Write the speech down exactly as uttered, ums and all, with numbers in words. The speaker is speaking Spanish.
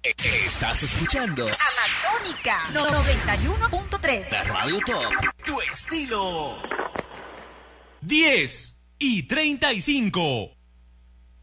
Estás escuchando Amazónica noventa y uno punto tres. La Radio Top, tu estilo. diez y treinta y cinco.